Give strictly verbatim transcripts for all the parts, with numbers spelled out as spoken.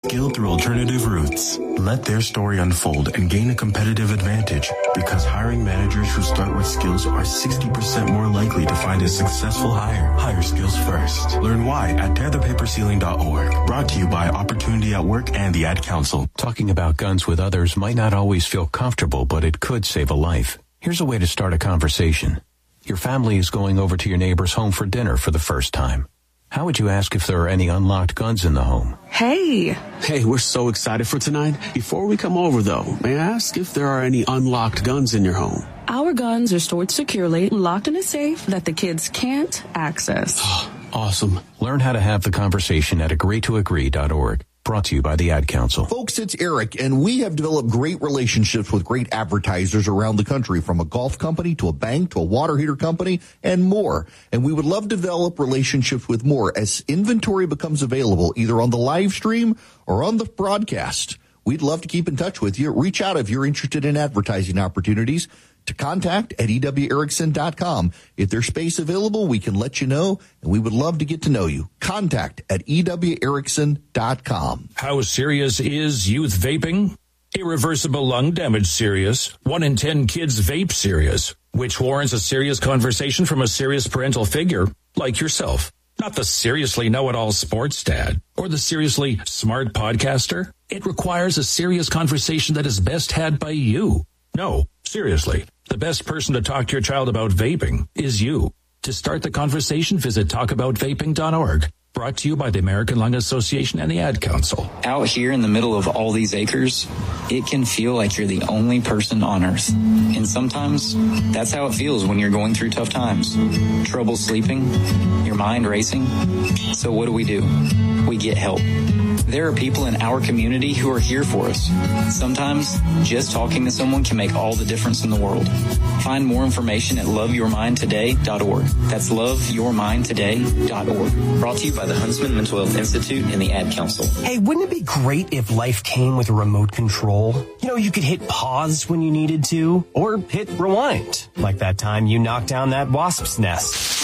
Skilled through alternative routes. Let their story unfold and gain a competitive advantage because hiring managers who start with skills are sixty percent more likely to find a successful hire. Hire skills first. Learn why at tear the paper ceiling dot org. Brought to you by Opportunity at Work and the Ad Council. Talking about guns with others might not always feel comfortable, but it could save a life. Here's a way to start a conversation. Your family is going over to your neighbor's home for dinner for the first time. How would you ask if there are any unlocked guns in the home? Hey. Hey, we're so excited for tonight. Before we come over, though, may I ask if there are any unlocked guns in your home? Our guns are stored securely, locked in a safe that the kids can't access. Awesome. Learn how to have the conversation at agree to agree dot org. Brought to you by the Ad Council. Folks, it's Eric, and we have developed great relationships with great advertisers around the country, from a golf company to a bank to a water heater company and more. And we would love to develop relationships with more as inventory becomes available, either on the live stream or on the broadcast. We'd love to keep in touch with you. Reach out if you're interested in advertising opportunities to contact at E W Erickson dot com. If there's space available, we can let you know, and we would love to get to know you. Contact at E W Erickson dot com. How serious is youth vaping? Irreversible lung damage serious. One in ten kids vape serious, which warrants a serious conversation from a serious parental figure like yourself. Not the seriously know-it-all sports dad or the seriously smart podcaster. It requires a serious conversation that is best had by you. No, seriously. The best person to talk to your child about vaping is you. To start the conversation, visit talk about vaping dot org. Brought to you by the American Lung Association and the Ad Council. Out here in the middle of all these acres, it can feel like you're the only person on Earth. And sometimes that's how it feels when you're going through tough times. Trouble sleeping, your mind racing. So what do we do? We get help. There are people in our community who are here for us. Sometimes just talking to someone can make all the difference in the world. Find more information at love your mind today dot org. That's love your mind today dot org. Brought to you by the Huntsman Mental Health Institute and the Ad Council. Hey, wouldn't it be great if life came with a remote control? You know, you could hit pause when you needed to, or hit rewind, like that time you knocked down that wasp's nest.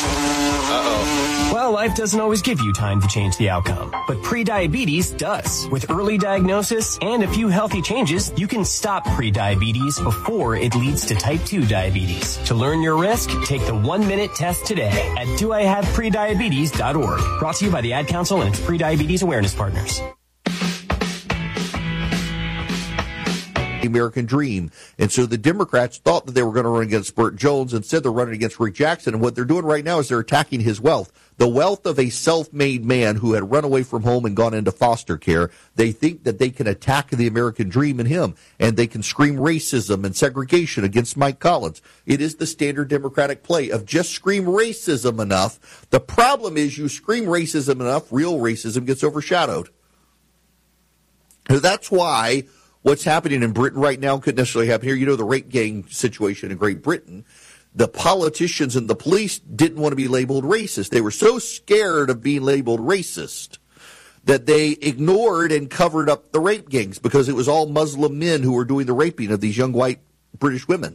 Uh-oh. Well, life doesn't always give you time to change the outcome, but prediabetes does. With early diagnosis and a few healthy changes, you can stop prediabetes before it leads to type two diabetes. To learn your risk, take the one-minute test today at do I have prediabetes dot org. Brought to you by the Ad Council and its prediabetes awareness partners. American dream. And so the Democrats thought that they were going to run against Burt Jones. Instead, they're running against Rick Jackson. And what they're doing right now is they're attacking his wealth, the wealth of a self-made man who had run away from home and gone into foster care. They think that they can attack the American dream in him, and they can scream racism and segregation against Mike Collins. It is the standard Democratic play of just scream racism enough. The problem is you scream racism enough, real racism gets overshadowed. That's why what's happening in Britain right now couldn't necessarily happen here. You know, the rape gang situation in Great Britain, the politicians and the police didn't want to be labeled racist. They were so scared of being labeled racist that they ignored and covered up the rape gangs because it was all Muslim men who were doing the raping of these young white British women.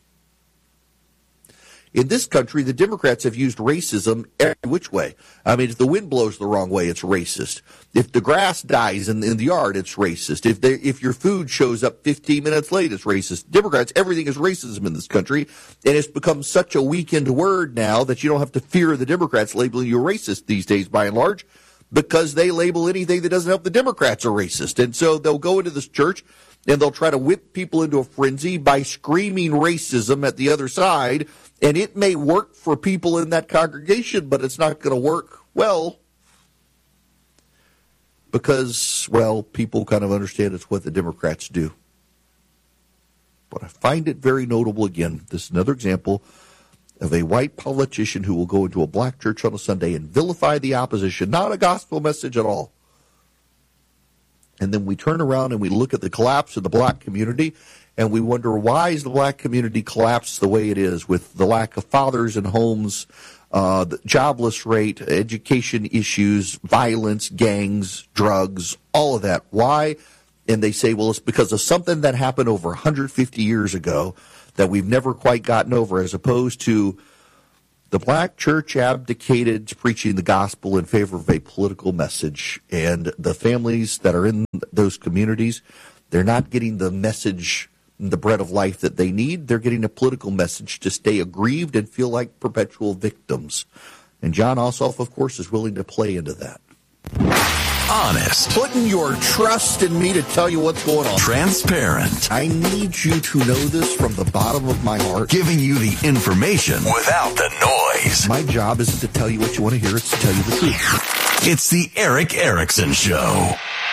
In this country, the Democrats have used racism every which way. I mean, if the wind blows the wrong way, it's racist. If the grass dies in, in the yard, it's racist. If they, if your food shows up fifteen minutes late, it's racist. Democrats, everything is racism in this country, and it's become such a weakened word now that you don't have to fear the Democrats labeling you racist these days, by and large, because they label anything that doesn't help the Democrats a racist. And so they'll go into this church and they'll try to whip people into a frenzy by screaming racism at the other side. And it may work for people in that congregation, but it's not going to work well because, well, people kind of understand it's what the Democrats do. But I find it very notable, again, this is another example of a white politician who will go into a black church on a Sunday and vilify the opposition, not a gospel message at all. And then we turn around and we look at the collapse of the black community, and we wonder, why is the black community collapsed the way it is, with the lack of fathers and homes, uh, the jobless rate, education issues, violence, gangs, drugs, all of that. Why? And they say, well, it's because of something that happened over one hundred fifty years ago that we've never quite gotten over, as opposed to The black church abdicated preaching the gospel in favor of a political message, and the families that are in those communities, they're not getting the message, the bread of life that they need. They're getting a political message to stay aggrieved and feel like perpetual victims. And John Ossoff, of course, is willing to play into that. Honest. Putting your trust in me to tell you what's going on. Transparent. I need you to know this from the bottom of my heart. Giving you the information without the noise. My job isn't to tell you what you want to hear, it's to tell you the truth. It's the Erick Erickson Show.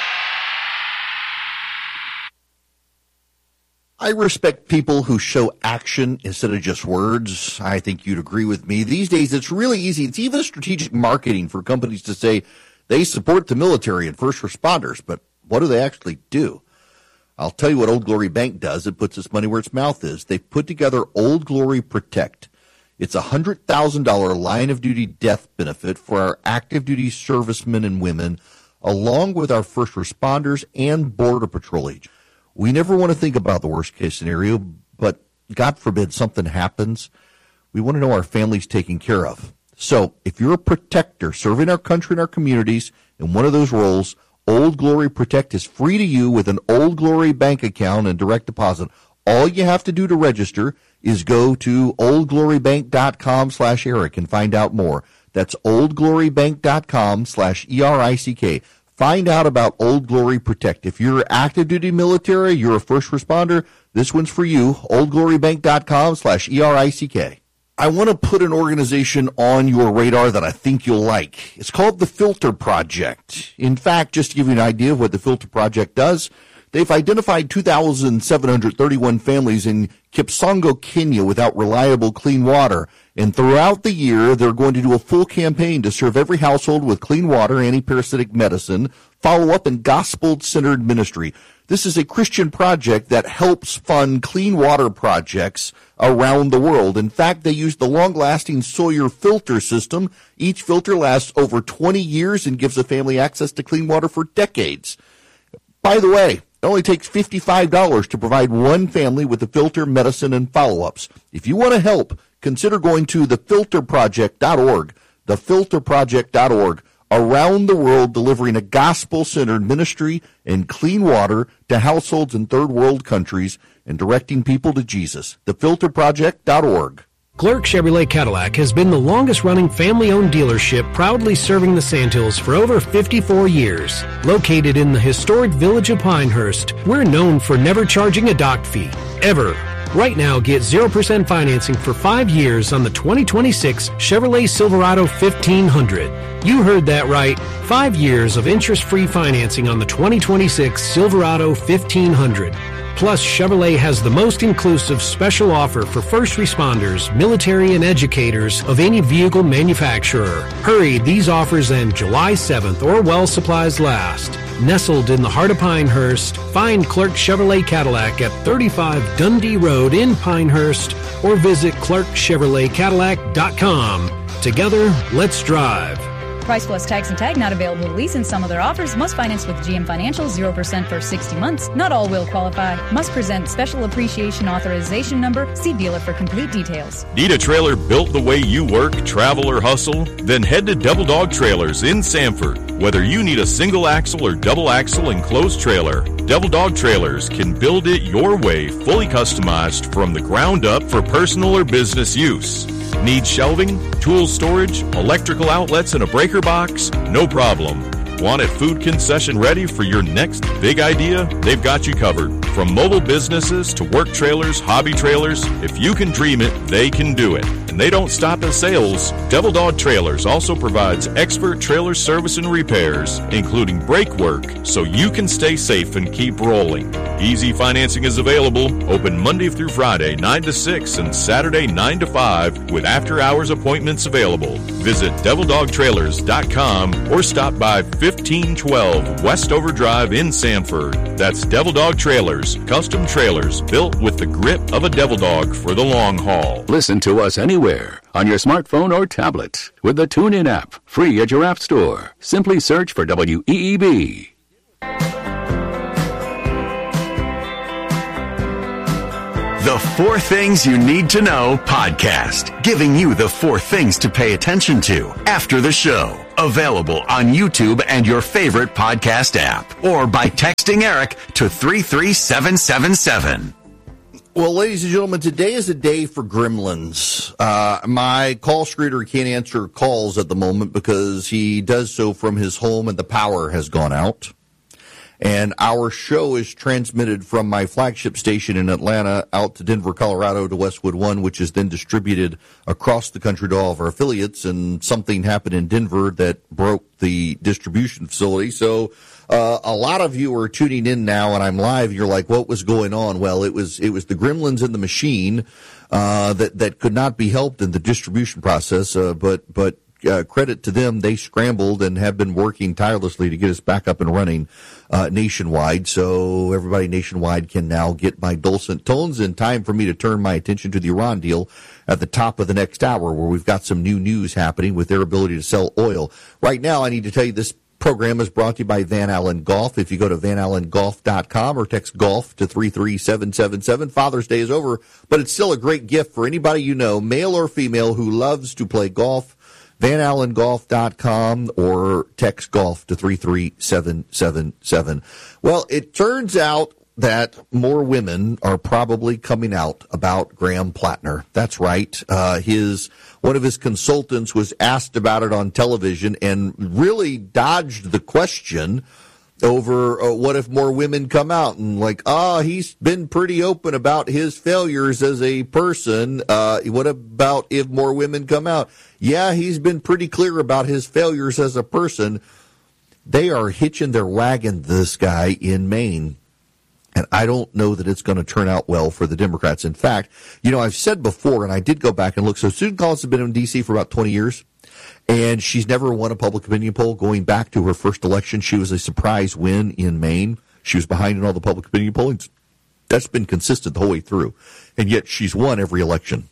I respect people who show action instead of just words. I think you'd agree with me. These days, it's really easy. It's even strategic marketing for companies to say they support the military and first responders, but what do they actually do? I'll tell you what Old Glory Bank does. It puts its money where its mouth is. They've put together Old Glory Protect. It's a one hundred thousand dollars line-of-duty death benefit for our active-duty servicemen and women, along with our first responders and Border Patrol agents. We never want to think about the worst-case scenario, but God forbid something happens. We want to know our family's taken care of. So if you're a protector serving our country and our communities in one of those roles, Old Glory Protect is free to you with an Old Glory bank account and direct deposit. All you have to do to register is go to oldglorybank.com slash Eric and find out more. That's oldglorybank.com slash E R I C K. Find out about Old Glory Protect. If you're active duty military, you're a first responder, this one's for you. oldglorybank.com slash E R I C K. I want to put an organization on your radar that I think you'll like. It's called the Filter Project. In fact, just to give you an idea of what the Filter Project does, they've identified two thousand seven hundred thirty-one families in Kipsongo, Kenya without reliable clean water. And throughout the year, they're going to do a full campaign to serve every household with clean water, anti-parasitic medicine, follow-up, and gospel-centered ministry. This is a Christian project that helps fund clean water projects around the world. In fact, they use the long-lasting Sawyer filter system. Each filter lasts over twenty years and gives a family access to clean water for decades. By the way, it only takes fifty-five dollars to provide one family with the filter, medicine, and follow-ups. If you want to help, consider going to the filter project dot org, the filter project dot org. Around the world, delivering a gospel-centered ministry and clean water to households in third world countries and directing people to Jesus. the filter project dot org. Clark Chevrolet Cadillac has been the longest-running family-owned dealership, proudly serving the Sandhills for over fifty-four years. Located in the historic village of Pinehurst, we're known for never charging a dock fee, ever. Right now, get zero percent financing for five years on the twenty twenty-six Chevrolet Silverado fifteen hundred. You heard that right. Five years of interest-free financing on the twenty twenty-six Silverado fifteen hundred. Plus, Chevrolet has the most inclusive special offer for first responders, military, and educators of any vehicle manufacturer. Hurry, these offers end July seventh or while supplies last. Nestled in the heart of Pinehurst, find Clark Chevrolet Cadillac at thirty-five Dundee Road in Pinehurst or visit clark chevrolet cadillac dot com. Together, let's drive. Price plus tax and tag not available to lease in some other offers. Must finance with G M Financial, zero percent for sixty months. Not all will qualify. Must present special appreciation authorization number. See dealer for complete details. Need a trailer built the way you work, travel, or hustle? Then head to Devil Dog Trailers in Sanford. Whether you need a single axle or double axle enclosed trailer, Devil Dog Trailers can build it your way, fully customized from the ground up for personal or business use. Need shelving, tool storage, electrical outlets, and a breaker box? No problem. Want it food concession ready for your next big idea? They've got you covered. From mobile businesses to work trailers, hobby trailers, if you can dream it, they can do it. And they don't stop at sales. Devil Dog Trailers also provides expert trailer service and repairs, including brake work, so you can stay safe and keep rolling. Easy financing is available, open Monday through Friday, nine to six, and Saturday, nine to five, with after-hours appointments available. Visit devil dog trailers dot com or stop by fifteen twelve Westover Drive in Sanford. That's Devil Dog Trailers, custom trailers built with the grip of a devil dog for the long haul. Listen to us anywhere on your smartphone or tablet with the TuneIn app, free at your app store. Simply search for W E E B. The Four Things You Need to Know podcast, giving you the four things to pay attention to after the show. Available on YouTube and your favorite podcast app, or by texting Eric to three three seven seven seven. Well, ladies and gentlemen, today is a day for gremlins. Uh, my call screener can't answer calls at the moment because he does so from his home and the power has gone out. And our show is transmitted from my flagship station in Atlanta out to Denver, Colorado, to Westwood One, which is then distributed across the country to all of our affiliates. And something happened in Denver that broke the distribution facility. So uh, a lot of you are tuning in now, and I'm live. You're like, what was going on? Well, it was it was the gremlins in the machine uh, that that could not be helped in the distribution process. Uh, but but. Uh, credit to them, they scrambled and have been working tirelessly to get us back up and running uh, nationwide. So everybody nationwide can now get my dulcet tones, in time for me to turn my attention to the Iran deal at the top of the next hour, where we've got some new news happening with their ability to sell oil. Right now, I need to tell you this program is brought to you by Van Allen Golf. If you go to van allen golf dot com or text golf to three three seven seven seven, Father's Day is over, but it's still a great gift for anybody you know, male or female, who loves to play golf. van allen golf dot com or text golf to three three seven seven seven. Well, it turns out that more women are probably coming out about Graham Plattner. That's right. Uh, his one of his consultants was asked about it on television and really dodged the question over uh, what if more women come out, and like, ah, oh, he's been pretty open about his failures as a person. Uh, what about if more women come out? Yeah, he's been pretty clear about his failures as a person. They are hitching their wagon, this guy in Maine. And I don't know that it's going to turn out well for the Democrats. In fact, you know, I've said before, and I did go back and look. So Susan Collins has been in D C for about twenty years. And she's never won a public opinion poll. Going back to her first election, she was a surprise win in Maine. She was behind in all the public opinion pollings. That's been consistent the whole way through. And yet she's won every election.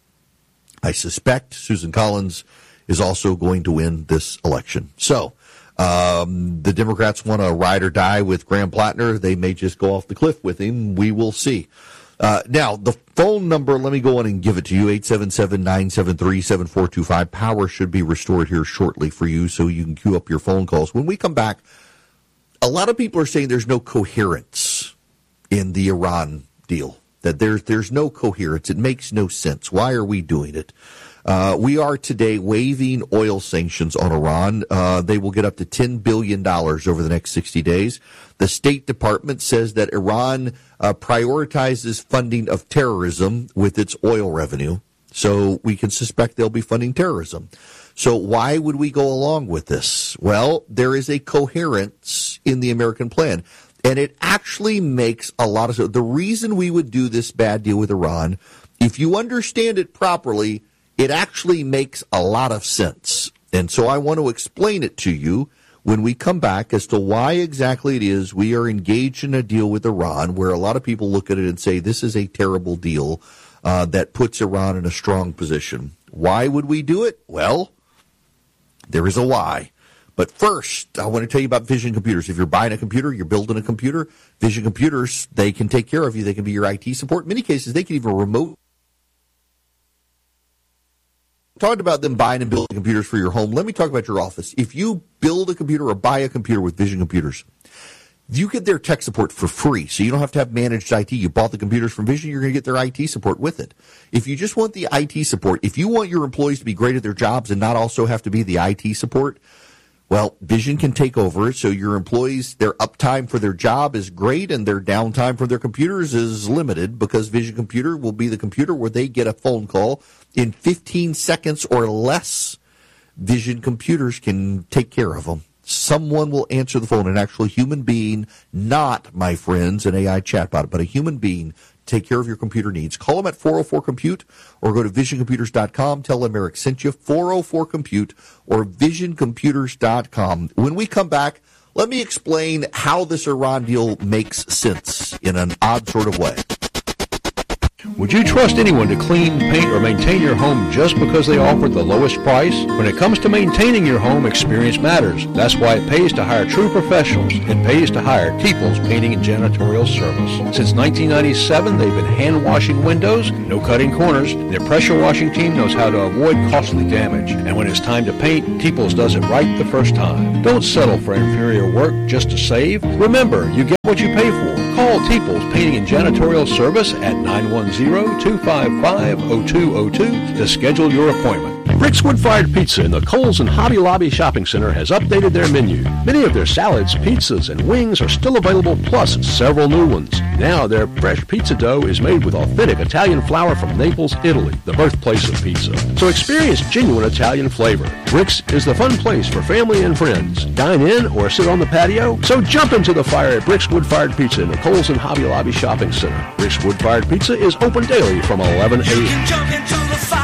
I suspect Susan Collins is also going to win this election. So um, the Democrats want to ride or die with Graham Plattner. They may just go off the cliff with him. We will see. Uh, now, the phone number, let me go on and give it to you, eight seven seven, nine seven three, seven four two five. Power should be restored here shortly for you so you can queue up your phone calls. When we come back, a lot of people are saying there's no coherence in the Iran deal, that there's, there's no coherence. It makes no sense. Why are we doing it? Uh, we are today waiving oil sanctions on Iran. Uh, they will get up to ten billion dollars over the next sixty days. The State Department says that Iran uh, prioritizes funding of terrorism with its oil revenue. So we can suspect they'll be funding terrorism. So why would we go along with this? Well, there is a coherence in the American plan. And it actually makes a lot of sense. The reason we would do this bad deal with Iran, if you understand it properly, it actually makes a lot of sense. And so I want to explain it to you when we come back as to why exactly it is we are engaged in a deal with Iran, where a lot of people look at it and say this is a terrible deal uh, that puts Iran in a strong position. Why would we do it? Well, there is a why. But first, I want to tell you about Vision Computers. If you're buying a computer, you're building a computer, Vision Computers, they can take care of you. They can be your I T support. In many cases, they can even remote. Talked about them buying and building computers for your home. Let me talk about your office. If you build a computer or buy a computer with Vision Computers, you get their tech support for free. So you don't have to have managed I T. You bought the computers from Vision, you're going to get their I T support with it. If you just want the I T support, if you want your employees to be great at their jobs and not also have to be the I T support, well, Vision can take over it, so your employees, their uptime for their job is great and their downtime for their computers is limited, because Vision Computer will be the computer where they get a phone call in fifteen seconds or less. Vision Computers can take care of them. Someone will answer the phone, an actual human being, not, my friends, an A I chatbot, but a human being. Take care of your computer needs. Call them at four oh four compute or go to vision computers dot com. Tell them Eric sent you, four oh four compute or vision computers dot com. When we come back, let me explain how this Iran deal makes sense in an odd sort of way. Would you trust anyone to clean, paint, or maintain your home just because they offer the lowest price? When it comes to maintaining your home, experience matters. That's why it pays to hire true professionals. It pays to hire Teeples Painting and Janitorial Service. Since nineteen ninety-seven, they've been hand-washing windows, no cutting corners. Their pressure washing team knows how to avoid costly damage. And when it's time to paint, Teeples does it right the first time. Don't settle for inferior work just to save. Remember, you get what you pay for. Call Teeples Painting and Janitorial Service at nine one zero, two five five, zero two zero two to schedule your appointment. Rick's Wood-Fired Pizza in the Kohl's and Hobby Lobby Shopping Center has updated their menu. Many of their salads, pizzas, and wings are still available, plus several new ones. Now their fresh pizza dough is made with authentic Italian flour from Naples, Italy, the birthplace of pizza. So experience genuine Italian flavor. Rick's is the fun place for family and friends. Dine in or sit on the patio? So jump into the fire at Rick's Wood-Fired Pizza in the Kohl's and Hobby Lobby Shopping Center. Rick's Wood-Fired Pizza is open daily from eleven a.m.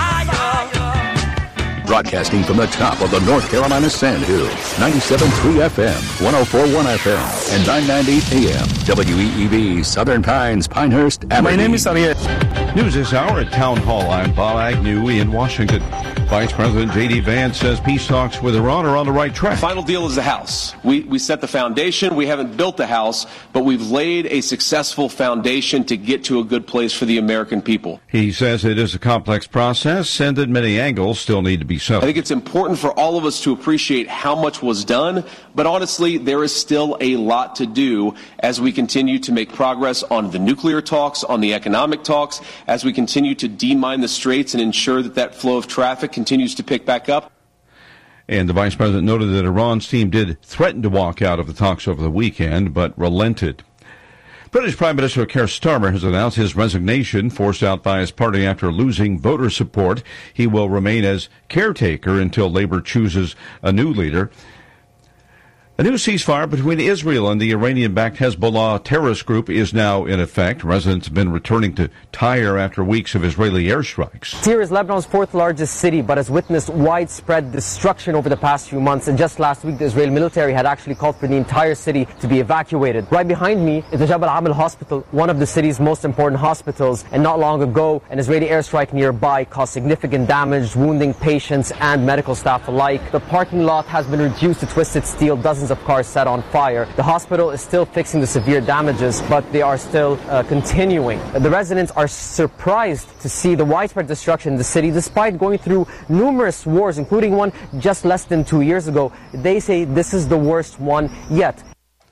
Broadcasting from the top of the North Carolina Sandhills, ninety-seven point three F M, one oh four point one F M, and nine ninety A M, W E E V, Southern Pines, Pinehurst, Aberdeen. My name is Ariel. News this hour at Town Hall. I'm Bob Agnew in Washington. Vice President J D. Vance says peace talks with Iran are on the right track. Final deal is the house. We, we set the foundation. We haven't built the house, but we've laid a successful foundation to get to a good place for the American people. He says it is a complex process and that many angles still need to be settled. I think it's important for all of us to appreciate how much was done, but honestly, there is still a lot to do as we continue to make progress on the nuclear talks, on the economic talks, as we continue to demine the straits and ensure that that flow of traffic continues to pick back up. And the vice president noted that Iran's team did threaten to walk out of the talks over the weekend, but relented. British Prime Minister Keir Starmer has announced his resignation, forced out by his party after losing voter support. He will remain as caretaker until Labour chooses a new leader. A new ceasefire between Israel and the Iranian-backed Hezbollah terrorist group is now in effect. Residents have been returning to Tyre after weeks of Israeli airstrikes. Tyre is Lebanon's fourth largest city, but has witnessed widespread destruction over the past few months. And just last week, the Israeli military had actually called for the entire city to be evacuated. Right behind me is the Jabal Amal Hospital, one of the city's most important hospitals. And not long ago, an Israeli airstrike nearby caused significant damage, wounding patients and medical staff alike. The parking lot has been reduced to twisted steel. Dozens of cars set on fire. The hospital is still fixing the severe damages, but they are still uh, continuing. The residents are surprised to see the widespread destruction in the city, despite going through numerous wars, including one just less than two years ago. They say this is the worst one yet.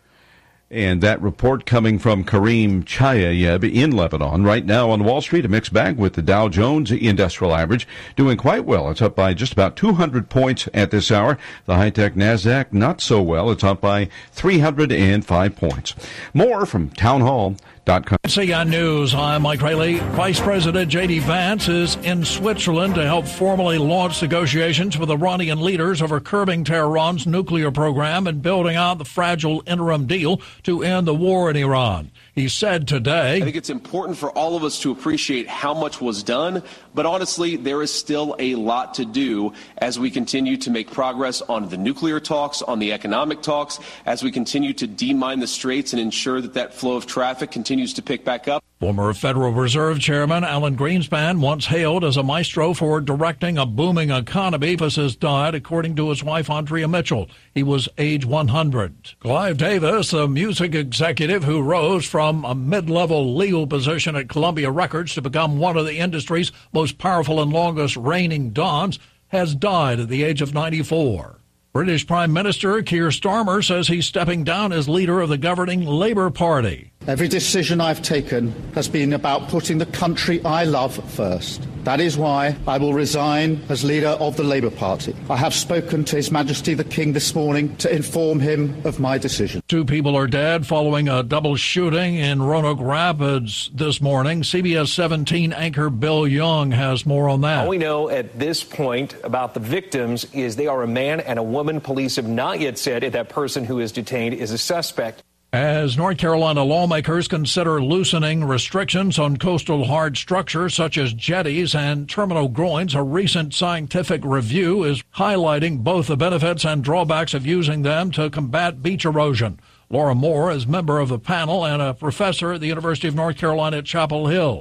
And that report coming from Karim Chayayeb in Lebanon. Right now on Wall Street, a mixed bag with the Dow Jones Industrial Average doing quite well. It's up by just about two hundred points at this hour. The high-tech NASDAQ not so well. It's up by three hundred five points. More from town hall dot com. C N News, I'm Mike Rayleigh. Vice President J D. Vance is in Switzerland to help formally launch negotiations with Iranian leaders over curbing Tehran's nuclear program and building out the fragile interim deal to end the war in Iran. He said today, I think it's important for all of us to appreciate how much was done, but honestly, there is still a lot to do as we continue to make progress on the nuclear talks, on the economic talks, as we continue to demine the straits and ensure that that flow of traffic continues to pick back up. Former Federal Reserve Chairman Alan Greenspan, once hailed as a maestro for directing a booming economy, has died, according to his wife Andrea Mitchell. He was age one hundred. Clive Davis, a music executive who rose from a mid-level legal position at Columbia Records to become one of the industry's most powerful and longest reigning dons, has died at the age of ninety-four. British Prime Minister Keir Starmer says he's stepping down as leader of the governing Labour Party. Every decision I've taken has been about putting the country I love first. That is why I will resign as leader of the Labour Party. I have spoken to His Majesty the King this morning to inform him of my decision. Two people are dead following a double shooting in Roanoke Rapids this morning. C B S seventeen anchor Bill Young has more on that. All we know at this point about the victims is they are a man and a woman. Police have not yet said if that person who is detained is a suspect. As North Carolina lawmakers consider loosening restrictions on coastal hard structures such as jetties and terminal groins, a recent scientific review is highlighting both the benefits and drawbacks of using them to combat beach erosion. Laura Moore is member of the panel and a professor at the University of North Carolina at Chapel Hill.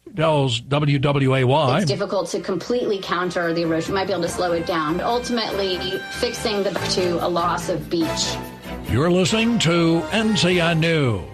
tells W W A Y. It's difficult to completely counter the erosion. You might be able to slow it down, but ultimately fixing the to a loss of beach. You're listening to N C N News.